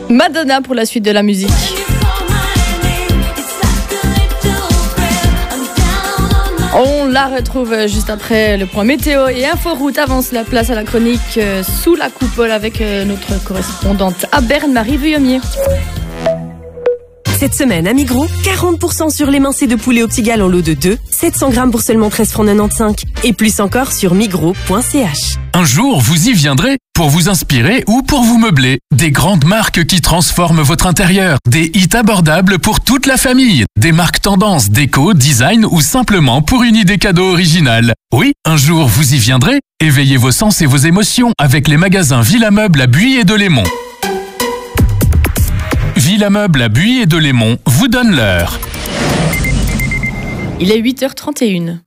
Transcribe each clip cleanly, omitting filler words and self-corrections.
Madonna pour la suite de la musique. On la retrouve juste après le point météo et Inforoute. Avance la place à la chronique sous la coupole avec notre correspondante à Berne, Marie Vuillemier. Cette semaine à Migros, 40% sur l'émincé de poulet au petit gal en lot de 2, 700 grammes pour seulement 13,95 €. Et plus encore sur migros.ch. Un jour, vous y viendrez pour vous inspirer ou pour vous meubler. Des grandes marques qui transforment votre intérieur. Des hits abordables pour toute la famille. Des marques tendance, déco, design ou simplement pour une idée cadeau originale. Oui, un jour, vous y viendrez. Éveillez vos sens et vos émotions avec les magasins Villa Meuble à Buis et Delémont. Villa Meuble à Buis et Delémont vous donne l'heure. Il est 8h31.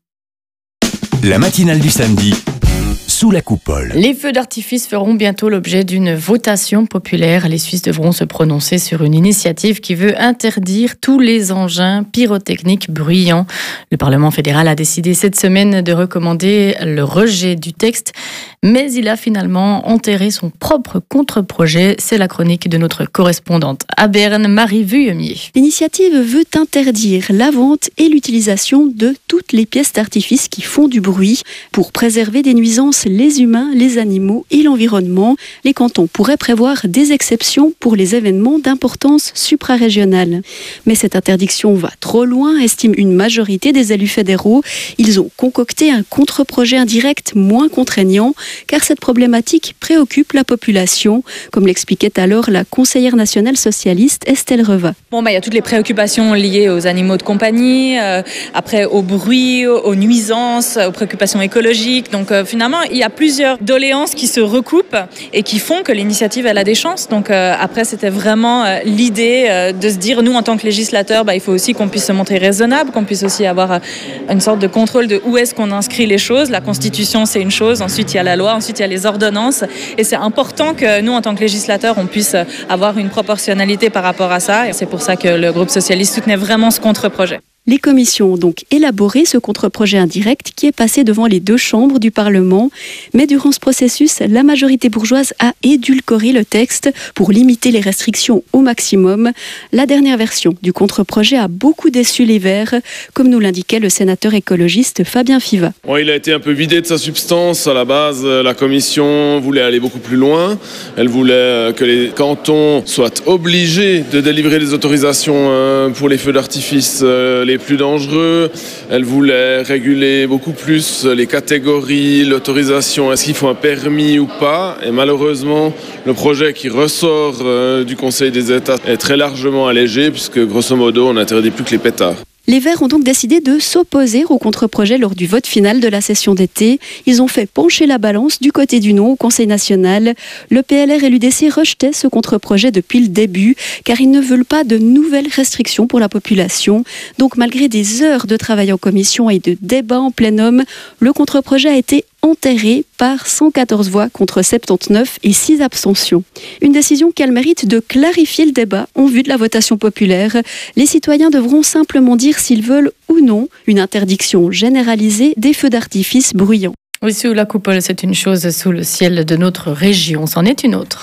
La matinale du samedi, sous la coupole. Les feux d'artifice feront bientôt l'objet d'une votation populaire. Les Suisses devront se prononcer sur une initiative qui veut interdire tous les engins pyrotechniques bruyants. Le Parlement fédéral a décidé cette semaine de recommander le rejet du texte, mais il a finalement enterré son propre contre-projet. C'est la chronique de notre correspondante à Berne, Marie Vuillemier. L'initiative veut interdire la vente et l'utilisation de toutes les pièces d'artifice qui font du bruit pour préserver des nuisances les humains, les animaux et l'environnement. Les cantons pourraient prévoir des exceptions pour les événements d'importance suprarégionale. Mais cette interdiction va trop loin, estime une majorité des élus fédéraux. Ils ont concocté un contre-projet indirect moins contraignant, car cette problématique préoccupe la population, comme l'expliquait alors la conseillère nationale socialiste Estelle Reva. Il y a toutes les préoccupations liées aux animaux de compagnie, après au bruit, aux nuisances, aux préoccupations écologiques. Donc finalement, il y a plusieurs doléances qui se recoupent et qui font que l'initiative elle a des chances. Donc après, c'était vraiment l'idée de se dire, nous en tant que législateurs, il faut aussi qu'on puisse se montrer raisonnable, qu'on puisse aussi avoir une sorte de contrôle de où est-ce qu'on inscrit les choses. La Constitution, c'est une chose, ensuite il y a la loi, ensuite il y a les ordonnances. Et c'est important que nous, en tant que législateurs, on puisse avoir une proportionnalité par rapport à ça. Et c'est pour ça que le groupe socialiste soutenait vraiment ce contre-projet. Les commissions ont donc élaboré ce contre-projet indirect qui est passé devant les deux chambres du Parlement. Mais durant ce processus, la majorité bourgeoise a édulcoré le texte pour limiter les restrictions au maximum. La dernière version du contre-projet a beaucoup déçu les Verts, comme nous l'indiquait le sénateur écologiste Fabien Fiva. Il a été un peu vidé de sa substance. À la base, la commission voulait aller beaucoup plus loin. Elle voulait que les cantons soient obligés de délivrer les autorisations pour les feux d'artifice les plus dangereux. Elle voulait réguler beaucoup plus les catégories, l'autorisation, est-ce qu'il faut un permis ou pas. Et malheureusement, le projet qui ressort du Conseil des États est très largement allégé puisque grosso modo, on n'interdit plus que les pétards. Les Verts ont donc décidé de s'opposer au contre-projet lors du vote final de la session d'été. Ils ont fait pencher la balance du côté du non au Conseil national. Le PLR et l'UDC rejetaient ce contre-projet depuis le début, car ils ne veulent pas de nouvelles restrictions pour la population. Donc malgré des heures de travail en commission et de débats en plénum, le contre-projet a été enterré par 114 voix contre 79 et 6 abstentions. Une décision qui a le mérite de clarifier le débat en vue de la votation populaire. Les citoyens devront simplement dire s'ils veulent ou non une interdiction généralisée des feux d'artifice bruyants. Oui, sous la coupole, c'est une chose, sous le ciel de notre région, c'en est une autre.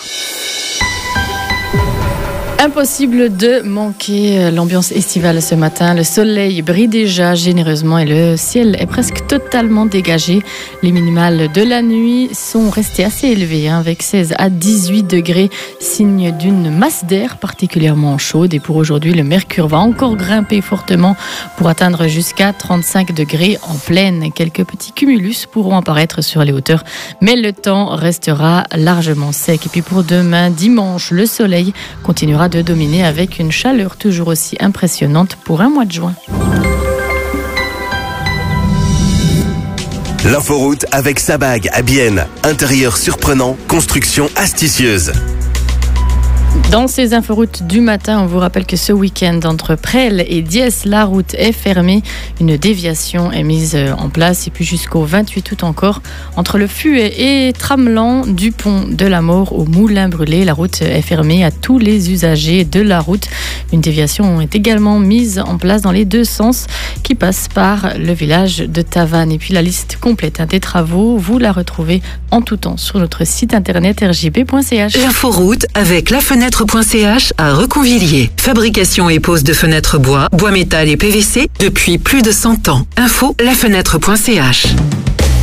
Impossible de manquer l'ambiance estivale ce matin. Le soleil brille déjà généreusement et le ciel est presque totalement dégagé. Les minimales de la nuit sont restées assez élevées, avec 16 à 18 degrés, signe d'une masse d'air particulièrement chaude. Et pour aujourd'hui, le mercure va encore grimper fortement pour atteindre jusqu'à 35 degrés en plaine. Quelques petits cumulus pourront apparaître sur les hauteurs, mais le temps restera largement sec. Et puis pour demain, dimanche, le soleil continuera de dominer avec une chaleur toujours aussi impressionnante pour un mois de juin. L'inforoute avec Sabag à Bienne. Intérieur surprenant, construction astucieuse. Dans ces inforoutes du matin, on vous rappelle que ce week-end, entre Presles et Diès, la route est fermée. Une déviation est mise en place. Et puis jusqu'au 28 août encore, entre le Fuet et Tramelan, du pont de la Mort au Moulin Brûlé, la route est fermée à tous les usagers de la route. Une déviation est également mise en place dans les deux sens qui passe par le village de Tavannes. Et puis la liste complète des travaux, vous la retrouvez en tout temps sur notre site internet rjb.ch. L'inforoute avec la fenêtre lafenêtre.ch à Reconvilliers. Fabrication et pose de fenêtres bois, bois métal et PVC depuis plus de 100 ans. Info lafenêtre.ch.